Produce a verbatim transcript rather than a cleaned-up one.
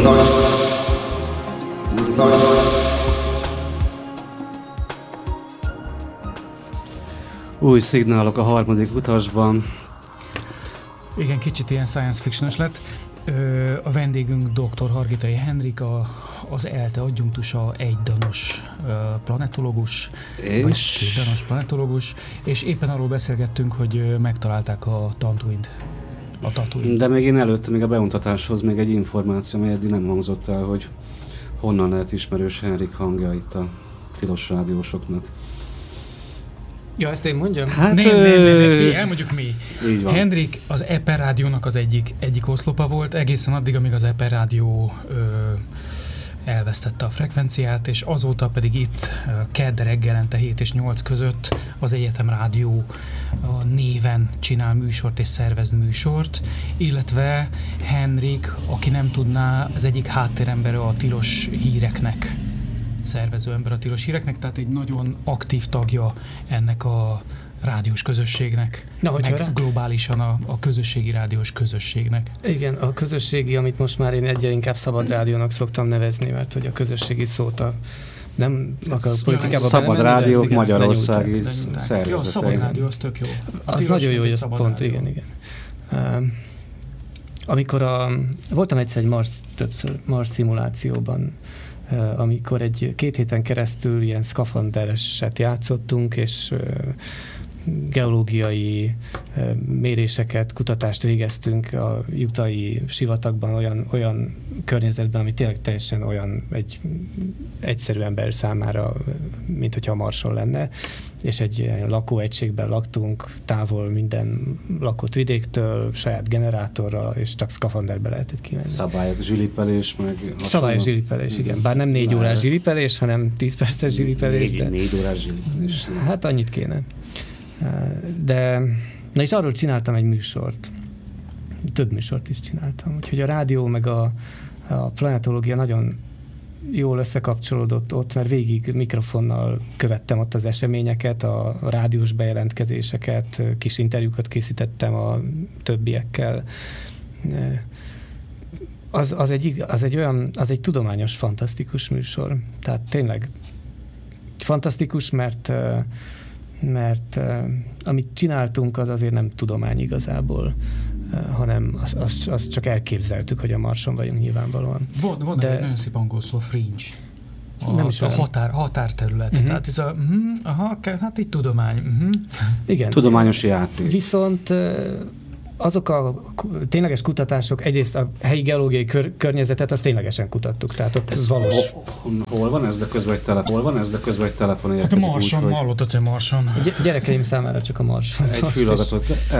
Új szignálok a harmadik utasban. Igen, kicsit ilyen science fiction-es lett. Ö, a vendégünk doktor Hargitai Henrik, a, az ELTE adjunktusa, egydanos ö, planetológus, és? vagy kétdanos planetológus, és éppen arról beszélgettünk, hogy ö, megtalálták a Tatooine-t. A Tatooine-t. De még én előtte, még a bemutatáshoz még egy információ, ami eddig nem hangzott el, hogy honnan lehet ismerős Henrik hangja itt a tilos rádiósoknak. Ja, ezt én mondjam? Hát, nem, nem, nem, nem, nem, elmondjuk mi. Henrik az Eper Rádiónak az egyik, egyik oszlopa volt, egészen addig, amíg az Eper Rádió ö, elvesztette a frekvenciát, és azóta pedig itt kedd reggelente hét és nyolc között az Egyetem Rádió a néven csinál műsort és szervez műsort, illetve Henrik, aki nem tudná, az egyik háttérember a tilos híreknek, szervező ember a tilos híreknek, tehát egy nagyon aktív tagja ennek a rádiós közösségnek, Na, meg rá... globálisan a, a közösségi rádiós közösségnek. Igen, a közösségi, amit most már én egyre inkább szabad rádiónak szoktam nevezni, mert hogy a közösségi szót a nem akar politikában szabad rádiók magyarországi szervezetei. Jó, a szabad rádió, az tök jó. A az nagyon jó, hogy ez pont, rádió. igen, igen. Uh, amikor a, voltam egyszer egy Mars, többször Mars szimulációban, uh, amikor egy két héten keresztül ilyen szkafandereset játszottunk, és uh, geológiai uh, méréseket, kutatást végeztünk a jutai sivatagban, olyan, olyan környezetben, ami tényleg teljesen olyan egy egyszerű ember számára, mint hogyha a Marson lenne, és egy lakóegységben laktunk, távol minden lakott vidéktől, saját generátorral, és csak szkafanderbe lehetett kimenni. Szabályok, zsilipelés, meg hasonló. Szabályos zsilipelés, igen. Bár nem négy órás zsilipelés, hanem tíz perces zsilipelés. Négy, de... négy órás zsilipelés. Hát annyit kéne. De, na és arról csináltam egy műsort. Több műsort is csináltam. Úgyhogy a rádió meg a, a planetológia nagyon jól összekapcsolódott ott, mert végig mikrofonnal követtem ott az eseményeket, a rádiós bejelentkezéseket, kis interjúkat készítettem a többiekkel. Az, az, egy, az egy olyan, az egy tudományos, fantasztikus műsor. Tehát tényleg fantasztikus, mert mert uh, amit csináltunk, az azért nem tudomány igazából, uh, hanem azt az, az csak elképzeltük, hogy a Marson vagyunk nyilvánvalóan. Van, van De... egy nagyon szép angol szó, fringe. A, nem is a határ, határterület. Uh-huh. Tehát ez a, uh-huh, aha, hát itt tudomány. Uh-huh. Igen. Tudományos játék. Viszont uh, azok a tényleges kutatások, egyrészt a helyi geológiai kör, környezetet, azt ténylegesen kutattuk, tehát ott ez valós. Hol, hol van ez, de közben egy telefon? Hol van ez, de közben egy telefon érkezik? Hát a Marson, úgy, hallottad, hogy Marson. Gyerekeim számára csak a Marson. Egy fülhallgatót